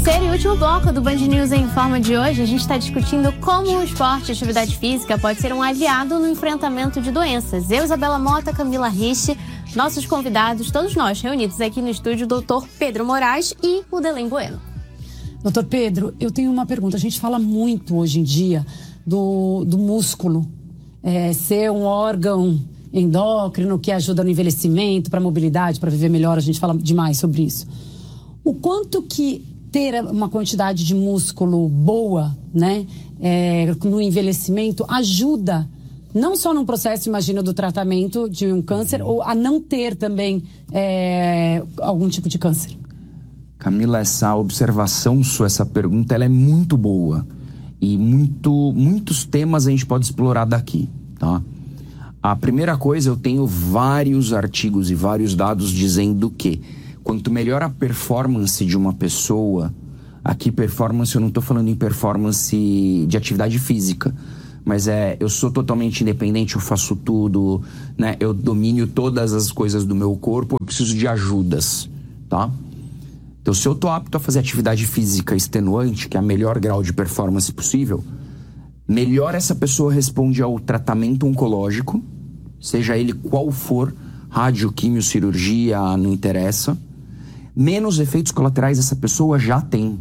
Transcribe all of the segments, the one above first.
Terceiro e último bloco do Band News em Forma de hoje, a gente está discutindo como o esporte e a atividade física pode ser um aliado no enfrentamento de doenças. Eu, Isabela Mota, Camila Rich, nossos convidados, todos nós reunidos aqui no estúdio, o doutor Pedro Moraes e o Delém Bueno. Doutor Pedro, eu tenho uma pergunta. A gente fala muito hoje em dia do músculo ser um órgão endócrino que ajuda no envelhecimento, para mobilidade, para viver melhor. A gente fala demais sobre isso. O quanto que ter uma quantidade de músculo boa, né, no envelhecimento ajuda, não só no processo, imagina, do tratamento de um câncer, ou a não ter também algum tipo de câncer? Camila, essa observação sua, essa pergunta, ela é muito boa. E muitos temas a gente pode explorar daqui, tá? A primeira coisa, eu tenho vários artigos e vários dados dizendo que quanto melhor a performance de uma pessoa, aqui performance, eu não estou falando em performance de atividade física, mas eu sou totalmente independente, eu faço tudo, né? Eu domino todas as coisas do meu corpo, eu preciso de ajudas, tá? Então, se eu estou apto a fazer atividade física extenuante, que é o melhor grau de performance possível, melhor essa pessoa responde ao tratamento oncológico, seja ele qual for, rádio, quimio, cirurgia, não interessa, menos efeitos colaterais essa pessoa já tem.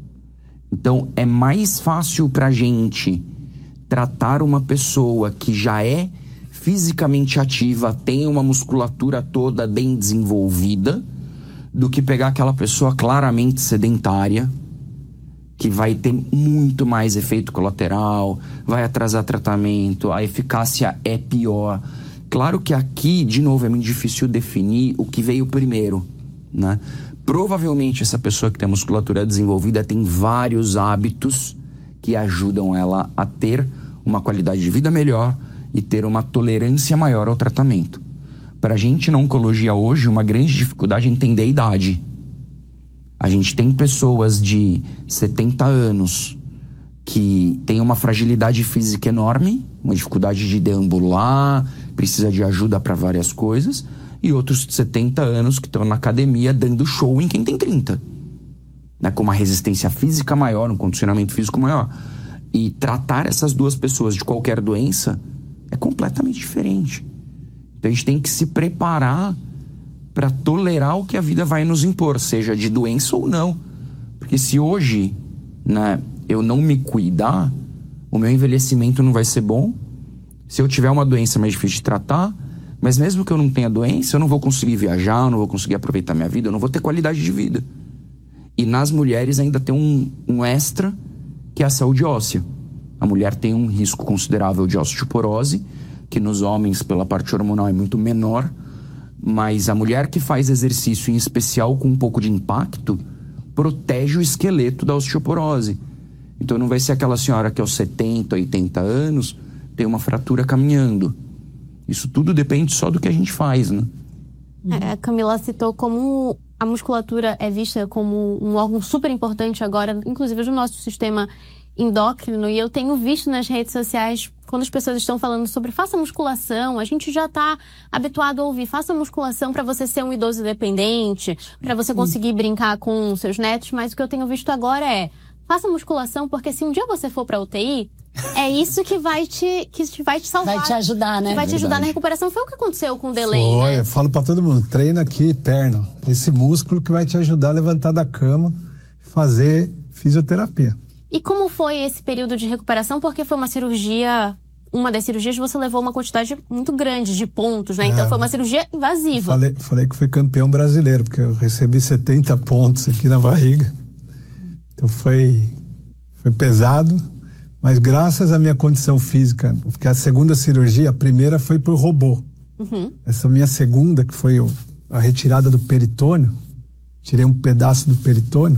Então, é mais fácil pra gente tratar uma pessoa que já é fisicamente ativa, tem uma musculatura toda bem desenvolvida, do que pegar aquela pessoa claramente sedentária, que vai ter muito mais efeito colateral, vai atrasar tratamento, a eficácia é pior. Claro que aqui, de novo, é muito difícil definir o que veio primeiro, né? Provavelmente essa pessoa que tem a musculatura desenvolvida tem vários hábitos que ajudam ela a ter uma qualidade de vida melhor e ter uma tolerância maior ao tratamento. Para a gente na oncologia hoje, uma grande dificuldade é entender a idade. A gente tem pessoas de 70 anos que têm uma fragilidade física enorme, uma dificuldade de deambular, precisa de ajuda para várias coisas, e outros de 70 anos que estão na academia dando show em quem tem 30. Né, com uma resistência física maior, um condicionamento físico maior. E tratar essas duas pessoas de qualquer doença é completamente diferente. Então a gente tem que se preparar para tolerar o que a vida vai nos impor, seja de doença ou não. Porque se hoje, né, eu não me cuidar, o meu envelhecimento não vai ser bom. Se eu tiver uma doença mais difícil de tratar, mas mesmo que eu não tenha doença, eu não vou conseguir viajar, eu não vou conseguir aproveitar minha vida, eu não vou ter qualidade de vida. E nas mulheres ainda tem um extra, que é a saúde óssea. A mulher tem um risco considerável de osteoporose, que nos homens, pela parte hormonal, é muito menor, mas a mulher que faz exercício, em especial com um pouco de impacto, protege o esqueleto da osteoporose. Então não vai ser aquela senhora que aos 70, 80 anos tem uma fratura caminhando. Isso tudo depende só do que a gente faz, né? A Camila citou como a musculatura é vista como um órgão super importante agora, inclusive do nosso sistema endócrino, e eu tenho visto nas redes sociais, quando as pessoas estão falando sobre faça musculação, a gente já está habituado a ouvir, faça musculação para você ser um idoso dependente, para você conseguir brincar com seus netos, mas o que eu tenho visto agora é, faça musculação, porque se um dia você for para UTI, é isso que vai te salvar. Vai te ajudar, né? Que vai te ajudar na recuperação. Foi o que aconteceu com o Delém, né? Eu falo para todo mundo, treina aqui perna, esse músculo que vai te ajudar a levantar da cama, fazer fisioterapia. E como foi esse período de recuperação? Porque foi uma das cirurgias você levou uma quantidade muito grande de pontos, né? Então foi uma cirurgia invasiva. Falei que fui campeão brasileiro, porque eu recebi 70 pontos aqui na barriga. Então foi pesado, mas graças à minha condição física, porque a segunda cirurgia, a primeira foi por robô. Essa minha segunda, que foi a retirada do peritônio, tirei um pedaço do peritônio,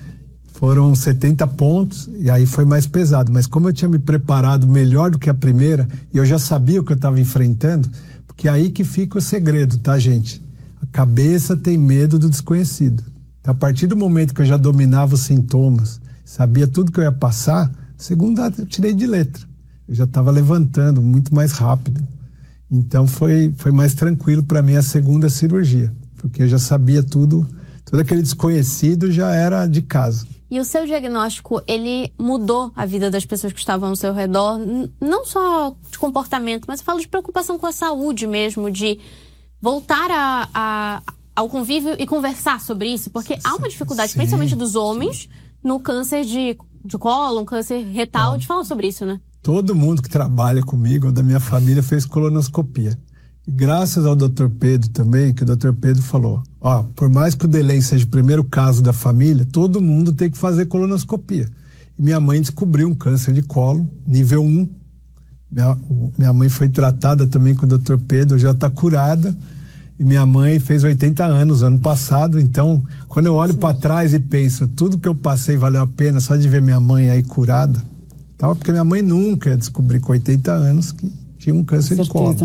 foram 70 pontos, e aí foi mais pesado. Mas como eu tinha me preparado melhor do que a primeira, e eu já sabia o que eu estava enfrentando, porque é aí que fica o segredo, tá, gente? A cabeça tem medo do desconhecido. Então, a partir do momento que eu já dominava os sintomas, sabia tudo que eu ia passar, segunda eu tirei de letra. Eu já estava levantando muito mais rápido. Então foi mais tranquilo para mim a segunda cirurgia, porque eu já sabia tudo, todo aquele desconhecido já era de casa. E o seu diagnóstico, ele mudou a vida das pessoas que estavam ao seu redor, não só de comportamento, mas eu falo de preocupação com a saúde mesmo, de voltar ao convívio e conversar sobre isso, porque há uma dificuldade, Sim, principalmente dos homens, no câncer de cólon, câncer retal, de falar sobre isso, né? Todo mundo que trabalha comigo, ou da minha família, fez colonoscopia. E graças ao Dr. Pedro também, que o Dr. Pedro falou, por mais que o Delém seja o primeiro caso da família, todo mundo tem que fazer colonoscopia. E minha mãe descobriu um câncer de colo, nível 1. Minha mãe foi tratada também com o Dr. Pedro, já está curada. E minha mãe fez 80 anos ano passado, então quando eu olho para trás e penso, tudo que eu passei valeu a pena só de ver minha mãe aí curada, tal, porque minha mãe nunca ia descobrir com 80 anos que tinha um câncer de colo.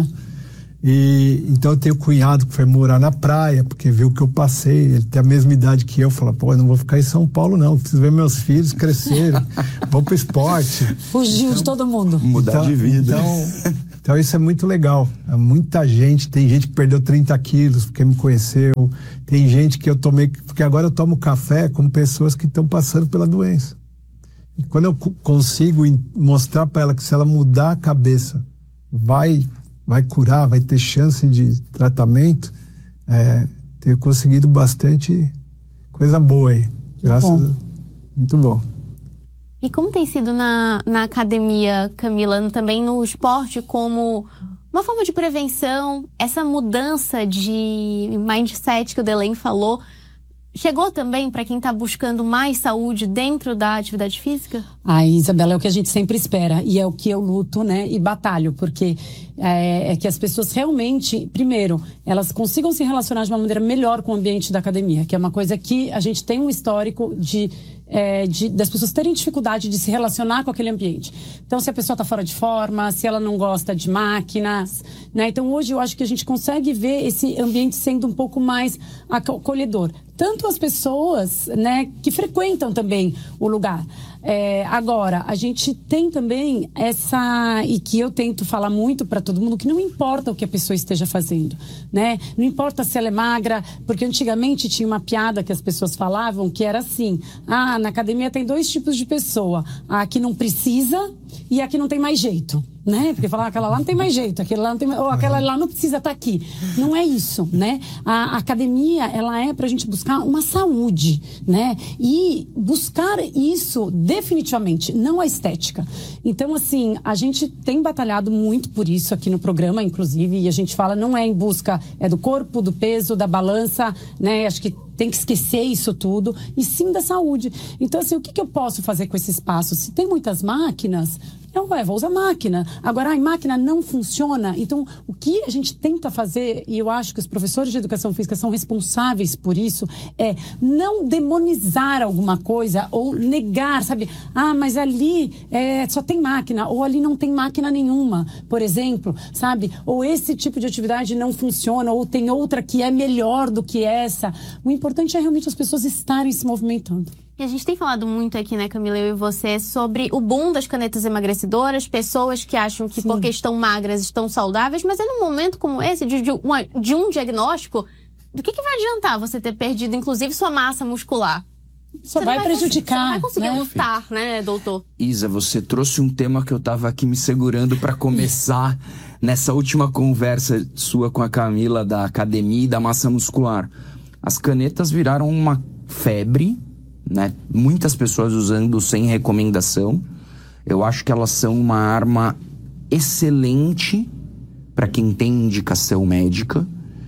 E então eu tenho um cunhado que foi morar na praia, porque viu o que eu passei, ele tem a mesma idade que eu, fala, eu não vou ficar em São Paulo não, preciso ver meus filhos crescerem, vou pro esporte. Fugiu de todo mundo. Mudar de vida. Então isso é muito legal. Muita gente, tem gente que perdeu 30 quilos porque me conheceu, tem gente que eu tomei, porque agora eu tomo café com pessoas que estão passando pela doença. E quando eu consigo mostrar para ela que se ela mudar a cabeça, vai curar, vai ter chance de tratamento, ter conseguido bastante coisa boa aí. Muito bom. E como tem sido na academia, Camila, também no esporte, como uma forma de prevenção, essa mudança de mindset que o Delém falou, chegou também para quem está buscando mais saúde dentro da atividade física? Isabela, é o que a gente sempre espera e é o que eu luto, né, e batalho, porque é que as pessoas realmente, primeiro, elas consigam se relacionar de uma maneira melhor com o ambiente da academia, que é uma coisa que a gente tem um histórico das pessoas terem dificuldade de se relacionar com aquele ambiente. Então, se a pessoa está fora de forma, se ela não gosta de máquinas, né? Então, hoje eu acho que a gente consegue ver esse ambiente sendo um pouco mais acolhedor. Tanto as pessoas, né, que frequentam também o lugar. Agora, a gente tem também e que eu tento falar muito para todo mundo, que não importa o que a pessoa esteja fazendo, né? Não importa se ela é magra, porque antigamente tinha uma piada que as pessoas falavam que era assim, na academia tem 2 tipos de pessoa, a que não precisa e a que não tem mais jeito, né? Porque falava, aquela lá não tem mais jeito, aquela lá não tem, ou aquela lá não precisa estar aqui. Não é isso, né? A academia, ela é pra gente buscar uma saúde, né? E buscar isso definitivamente, não a estética. Então, assim, a gente tem batalhado muito por isso aqui no programa, inclusive, e a gente fala, não é em busca, é do corpo, do peso, da balança, né? Acho que tem que esquecer isso tudo, e sim da saúde. Então, assim, o que eu posso fazer com esse espaço? Se tem muitas máquinas, vou usar máquina. Agora, a máquina não funciona. Então, o que a gente tenta fazer, e eu acho que os professores de educação física são responsáveis por isso, é não demonizar alguma coisa ou negar, sabe? Mas ali só tem máquina, ou ali não tem máquina nenhuma, por exemplo, sabe? Ou esse tipo de atividade não funciona, ou tem outra que é melhor do que essa. O importante é realmente as pessoas estarem se movimentando. E a gente tem falado muito aqui, né, Camila, eu e você, sobre o boom das canetas emagrecedoras, pessoas que acham que porque estão magras estão saudáveis, mas é num momento como esse, de um diagnóstico, do que vai adiantar você ter perdido, inclusive, sua massa muscular? Só vai prejudicar. Você não vai conseguir lutar, né, doutor? Isa, você trouxe um tema que eu tava aqui me segurando para começar nessa última conversa sua com a Camila da academia e da massa muscular. As canetas viraram uma febre, né? Muitas pessoas usando sem recomendação. Eu acho que elas são uma arma excelente para quem tem indicação médica.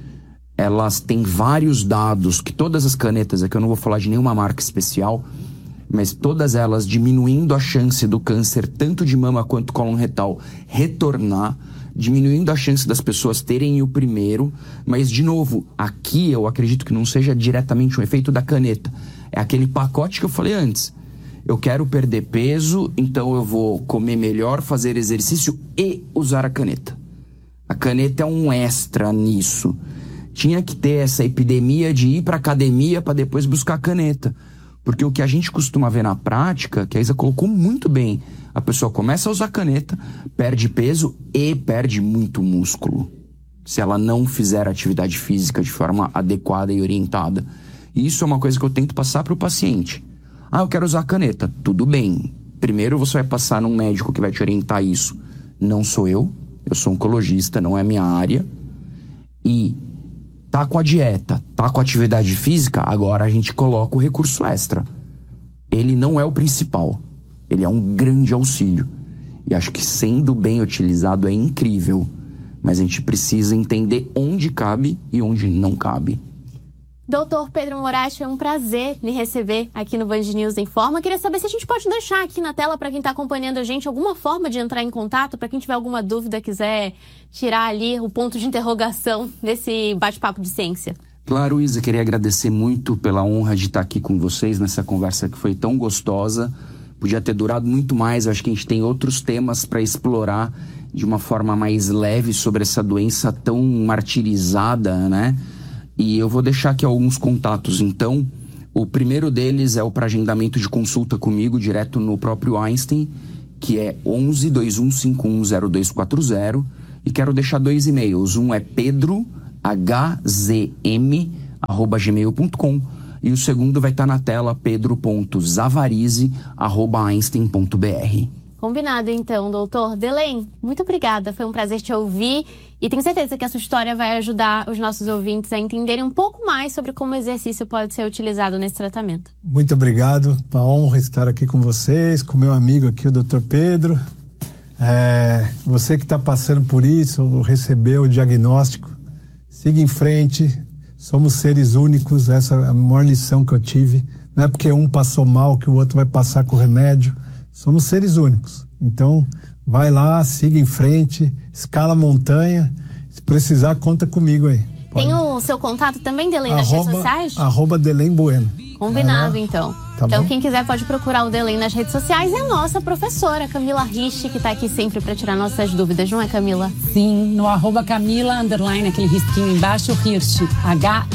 Elas têm vários dados que todas as canetas, aqui eu não vou falar de nenhuma marca especial, mas todas elas diminuindo a chance do câncer, tanto de mama quanto cólon retal, retornar, diminuindo a chance das pessoas terem o primeiro. Mas, de novo, aqui eu acredito que não seja diretamente um efeito da caneta. É aquele pacote que eu falei antes. Eu quero perder peso, então eu vou comer melhor, fazer exercício e usar a caneta. A caneta é um extra nisso. Tinha que ter essa epidemia de ir para academia para depois buscar a caneta. Porque o que a gente costuma ver na prática, que a Isa colocou muito bem, a pessoa começa a usar a caneta, perde peso e perde muito músculo, se ela não fizer atividade física de forma adequada e orientada. E isso é uma coisa que eu tento passar para o paciente. Eu quero usar caneta. Tudo bem. Primeiro você vai passar num médico que vai te orientar isso. Não sou eu sou oncologista, não é minha área. E tá com a dieta, tá com a atividade física, agora a gente coloca o recurso extra. Ele não é o principal, ele é um grande auxílio. E acho que sendo bem utilizado é incrível. Mas a gente precisa entender onde cabe e onde não cabe. Doutor Pedro Moraes, foi um prazer lhe receber aqui no Band News Informa. Queria saber se a gente pode deixar aqui na tela para quem está acompanhando a gente alguma forma de entrar em contato, para quem tiver alguma dúvida, quiser tirar ali o ponto de interrogação desse bate-papo de ciência. Claro, Isa, queria agradecer muito pela honra de estar aqui com vocês nessa conversa que foi tão gostosa. Podia ter durado muito mais, eu acho que a gente tem outros temas para explorar de uma forma mais leve sobre essa doença tão martirizada, né? E eu vou deixar aqui alguns contatos, então. O primeiro deles é o para agendamento de consulta comigo, direto no próprio Einstein, que é 11 21510240. E quero deixar 2 e-mails. Um é pedrohzm@gmail.com e o segundo vai estar na tela, pedro.zavarize@einstein.br. Combinado, então, doutor. Delaine, muito obrigada. Foi um prazer te ouvir e tenho certeza que a sua história vai ajudar os nossos ouvintes a entenderem um pouco mais sobre como o exercício pode ser utilizado nesse tratamento. Muito obrigado. Uma honra estar aqui com vocês, com meu amigo aqui, o Dr. Pedro. Você que está passando por isso, ou recebeu o diagnóstico, siga em frente. Somos seres únicos, essa é a maior lição que eu tive. Não é porque um passou mal que o outro vai passar com remédio. Somos seres únicos. Então, vai lá, siga em frente, escala a montanha. Se precisar, conta comigo aí. Tem o seu contato também, Delaine, nas redes sociais? @Delaine Bueno. Combinado, então. Tá então, bom? quem quiser pode procurar o Delaine nas redes sociais. É a nossa professora, Camila Rich, que está aqui sempre para tirar nossas dúvidas, não é, Camila? Sim, no @Camila_, aquele risquinho embaixo, Hirsch,